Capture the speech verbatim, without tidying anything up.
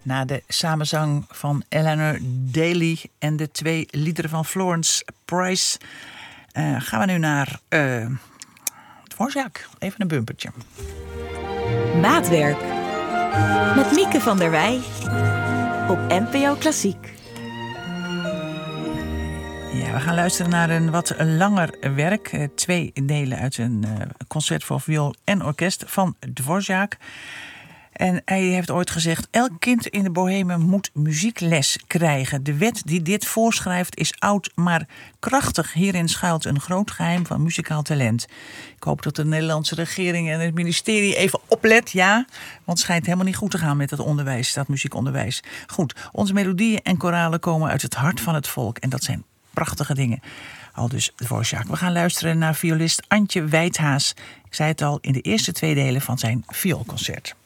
Na de samenzang van Eleanor Daly en de twee liederen van Florence Price uh, gaan we nu naar uh, Dvorak. Even een bumpertje. Maatwerk met Mieke van der Wij op N P O Klassiek. Ja, we gaan luisteren naar een wat langer werk. Uh, twee delen uit een uh, concert voor viool en orkest van Dvorak. En hij heeft ooit gezegd: elk kind in de boheme moet muziekles krijgen. De wet die dit voorschrijft is oud, maar krachtig. Hierin schuilt een groot geheim van muzikaal talent. Ik hoop dat de Nederlandse regering en het ministerie even oplet, ja. Want het schijnt helemaal niet goed te gaan met dat onderwijs, dat muziekonderwijs. Goed, onze melodieën en koralen komen uit het hart van het volk. En dat zijn prachtige dingen. Al dus Dvorak. We gaan luisteren naar violist Antje Wijthaas. Ik zei het al, in de eerste twee delen van zijn vioolconcert.